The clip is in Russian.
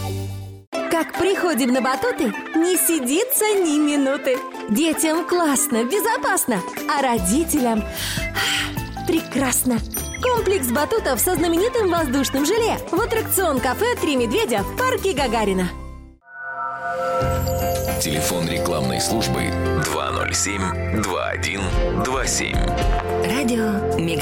Как приходим на батуты, не сидится ни минуты. Детям классно, безопасно, а родителям прекрасно. Комплекс батутов со знаменитым воздушным желе в аттракцион-кафе «Три медведя» в парке Гагарина. Телефон рекламной службы 207-2127. Радио Мега.